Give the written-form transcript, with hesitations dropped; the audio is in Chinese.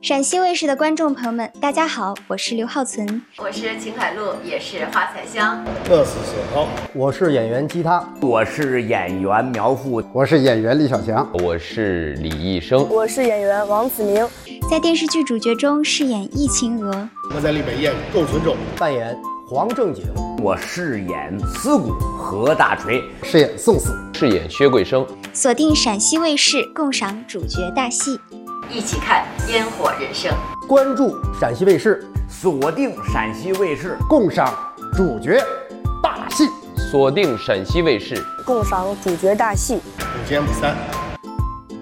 陕西卫视的观众朋友们，大家好，我是刘浩存， 我是秦海璐，也是花彩香， 我是沈涛， 我是演员吉他， 我是演员苗阜， 我是演员李小强， 我是李易生， 我是演员王子明。 在电视剧主角中饰演易晴娥， 我在里面演窦存忠， 扮演黄正经， 我饰演司古何大锤， 饰演宋四， 饰演薛桂生。 锁定陕西卫视，共赏主角大戏， 一起看烟火人生。 关注陕西卫视， 锁定陕西卫视， 共赏主角大戏。 锁定陕西卫视， 共赏主角大戏， 不见不散。